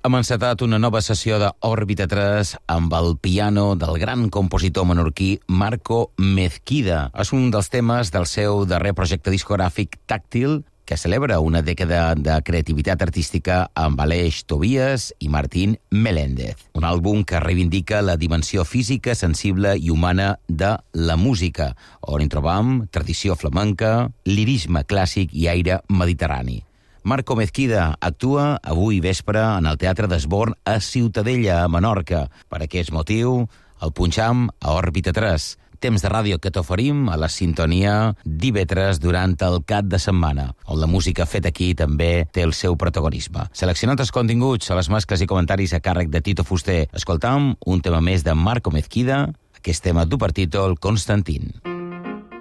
Hem encetat una nova sessió d'Òrbita 3 amb el piano del gran compositor menorquí Marco Mezquida. És un dels temes del seu darrer projecte discogràfic Tàctil, que celebra una dècada de creativitat artística amb Aleix Tobias i Martín Meléndez. Un àlbum que reivindica la dimensió física, sensible i humana de la música, on hi trobam tradició flamenca, lirisme clàssic i aire mediterrani. Marco Mezquida actua avui vespre en el Teatre d'Esborn a Ciutadella, a Menorca. Per aquest motiu, el punxam a Òrbita 3, temps de ràdio que t'oferim a la sintonia d'IV3 durant el cap de setmana, on la música feta aquí també té el seu protagonisme. Seleccionant els continguts a les mescles i comentaris a càrrec de Tito Fuster, escoltam un tema més de Marco Mezquida, aquest tema du per títol Constantin.